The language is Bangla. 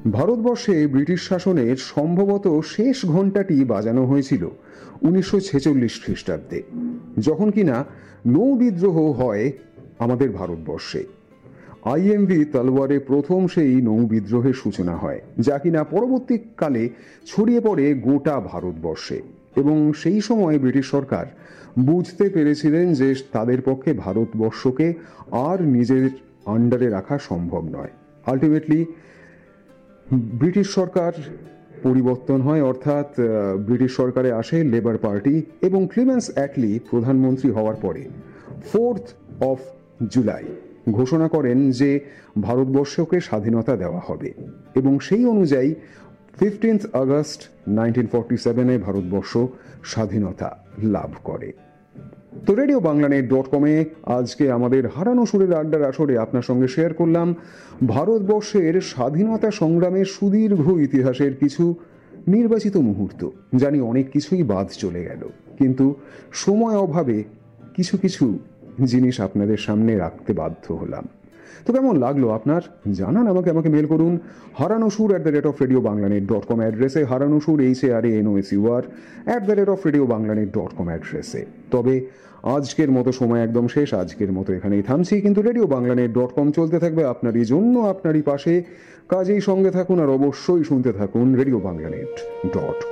ভারতবর্ষে ব্রিটিশ শাসনের সম্ভবত শেষ ঘণ্টাটি বাজানো হয়েছিল 1946 খ্রিস্টাব্দে, যখন কিনা নৌ বিদ্রোহ হয় আমাদের ভারতবর্ষে। আইএমভি তলওয়ারে প্রথম সেই নৌ বিদ্রোহের সূচনা হয়, যা কিনা পরবর্তীকালে ছড়িয়ে পড়ে গোটা ভারতবর্ষে। এবং সেই সময় ব্রিটিশ সরকার বুঝতে পেরেছিলেন যে তাদের পক্ষে ভারতবর্ষকে আর নিজের আন্ডারে রাখা সম্ভব নয়। আলটিমেটলি ব্রিটিশ সরকার পরিবর্তন হয়, অর্থাৎ ব্রিটিশ সরকারে আসে লেবার পার্টি এবং ক্লিমেন্স অ্যাটলি প্রধানমন্ত্রী হওয়ার পরে 4th of জুলাই ঘোষণা করেন যে ভারতবর্ষকে স্বাধীনতা দেওয়া হবে। এবং সেই অনুযায়ী 15th আগস্ট 1947-এ ভারতবর্ষ স্বাধীনতা লাভ করে। তো রেডিও বাংলানেট.কমে আজকে আমাদের হারানো সুরের আড্ডার আসরে আপনার সঙ্গে শেয়ার করলাম ভারতবর্ষের স্বাধীনতা সংগ্রামের সুদীর্ঘ ইতিহাসের কিছু নির্বাচিত মুহূর্ত। জানি অনেক কিছুই বাদ চলে গেল, কিন্তু সময় অভাবে কিছু কিছু জিনিস আপনাদের সামনে রাখতে বাধ্য হলাম। তো কেমন লাগলো আপনার জানান আমাকে মেল করুন haranusur@radiobanglanet.com অ্যাড্রেসে, haranusur haranusur@radiobanglanet.com অ্যাড্রেসে। তবে আজকের মতো সময় একদম শেষ, আজকের মতো এখানেই থামছি, কিন্তু রেডিও বাংলানেট.কম চলতে থাকবে আপনারই জন্য, আপনারই পাশে। কাজেই সঙ্গে থাকুন আর অবশ্যই শুনতে থাকুন রেডিও বাংলানেট.কম।